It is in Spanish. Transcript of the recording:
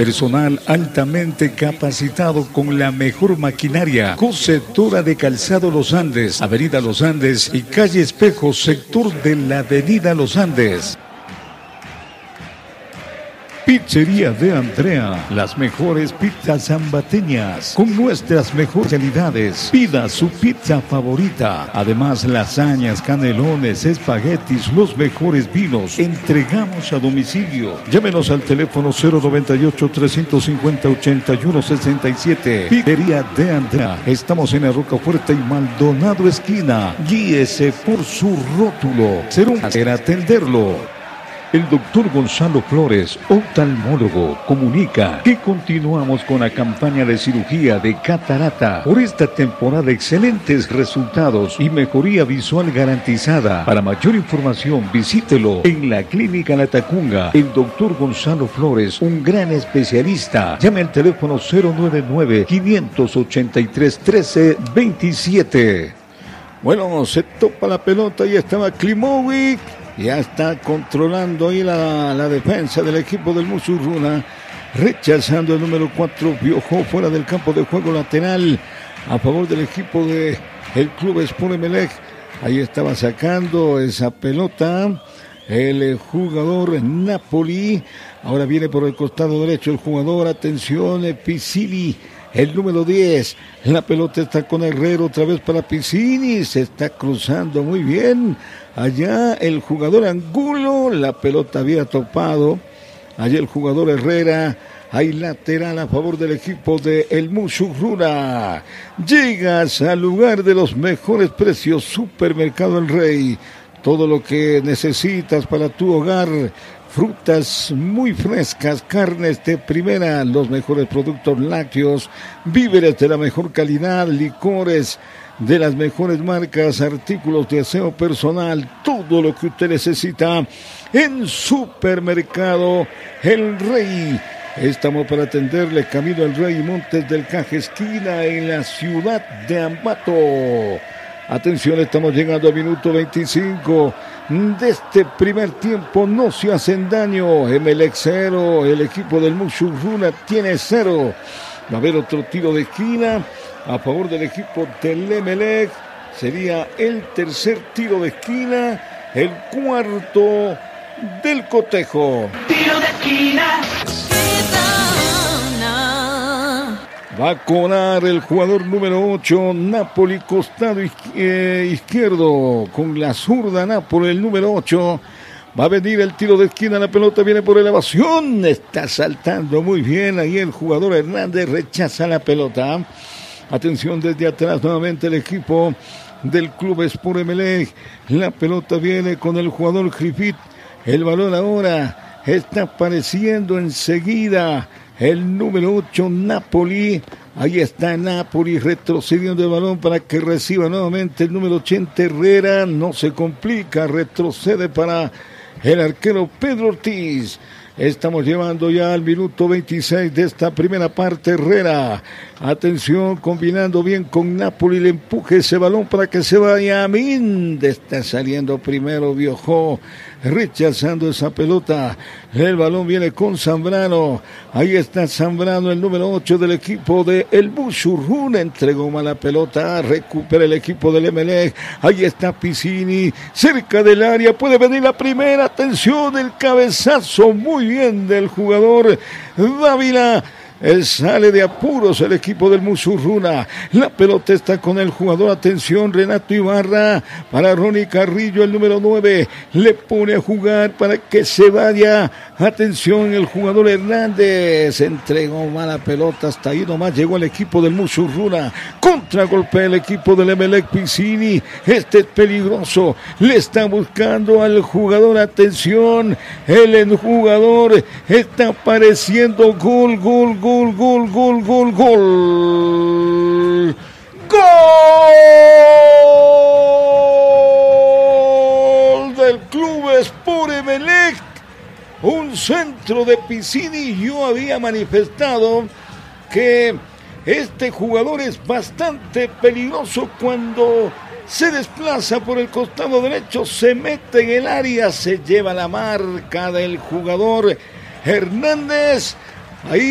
Personal altamente capacitado con la mejor maquinaria. Cosetura de Calzado Los Andes, Avenida Los Andes y Calle Espejo, sector de la Avenida Los Andes. Pizzería de Andrea, las mejores pizzas zambateñas, con nuestras mejores calidades. Pida su pizza favorita. Además, lasañas, canelones, espaguetis, los mejores vinos. Entregamos a domicilio. Llámenos al teléfono 098-350-8167. Pizzería de Andrea. Estamos en la Rocafuerte y Maldonado esquina. Guíese por su rótulo. Será un placer atenderlo. El doctor Gonzalo Flores, oftalmólogo, comunica que continuamos con la campaña de cirugía de catarata. Por esta temporada, excelentes resultados y mejoría visual garantizada. Para mayor información, visítelo en la Clínica La Tacunga. El doctor Gonzalo Flores, un gran especialista. Llame al teléfono 099-583-1327. Bueno, se topa la pelota y estaba Klimovic. Ya está controlando ahí la defensa del equipo del Musurruna, rechazando el número 4, Biojó fuera del campo de juego lateral a favor del equipo del Club Sport Emelec. Ahí estaba sacando esa pelota el jugador Napoli. Ahora viene por el costado derecho el jugador, atención, Piscini. El número 10, la pelota está con Herrero, otra vez para Piscini, se está cruzando muy bien. Allá el jugador Angulo, la pelota había topado. Allá el jugador Herrera, hay lateral a favor del equipo de El Musurruna. Llegas al lugar de los mejores precios, Supermercado El Rey. Todo lo que necesitas para tu hogar. Frutas muy frescas, carnes de primera, los mejores productos lácteos, víveres de la mejor calidad, licores de las mejores marcas, artículos de aseo personal, todo lo que usted necesita en Supermercado El Rey. Estamos para atenderle camino al Rey Montes del Caja esquina en la ciudad de Ambato. Atención, estamos llegando al minuto 25 de este primer tiempo. No se hacen daño. Emelec 0, el equipo del Musurruna tiene 0. Va a haber otro tiro de esquina a favor del equipo del Emelec. Sería el tercer tiro de esquina, el cuarto del cotejo. Tiro de esquina. Va a cobrar el jugador número 8, Napoli, costado izquierdo, con la zurda Napoli, el número 8. Va a venir el tiro de esquina, la pelota viene por elevación, está saltando muy bien, ahí el jugador Hernández rechaza la pelota. Atención desde atrás nuevamente el equipo del Club Sport Emelec. La pelota viene con el jugador Griffith, el balón ahora está apareciendo enseguida. El número 8, Napoli. Ahí está Napoli retrocediendo el balón para que reciba nuevamente el número 80, Herrera. No se complica, retrocede para el arquero Pedro Ortiz. Estamos llevando ya al minuto 26 de esta primera parte. Herrera, atención, combinando bien con Napoli, le empuje ese balón para que se vaya a Minde. Está saliendo primero Biojó, rechazando esa pelota. El balón viene con Zambrano. Ahí está Zambrano, el número 8 del equipo de El Musurruna. Entregó mala pelota, recupera el equipo del Emelec. Ahí está Piscini, cerca del área, puede venir la primera. Atención, el cabezazo muy bien del jugador Dávila. Sale de apuros el equipo del Musurruna. La pelota está con el jugador. Atención, Renato Ibarra para Ronnie Carrillo, el número 9. Le pone a jugar para que se vaya. Atención, el jugador Hernández. Entregó mala pelota. Hasta ahí nomás llegó el equipo del Musurruna. Contragolpea el equipo del Emelec. Piscini. Este es peligroso. Le está buscando al jugador. Atención. El jugador está apareciendo. Gol, gol, gol. Gol, gol, gol, gol, gol. Gol del Club Sport Emelec. Un centro de Piscini. Yo había manifestado que este jugador es bastante peligroso cuando se desplaza por el costado derecho, se mete en el área, se lleva la marca del jugador Hernández. Ahí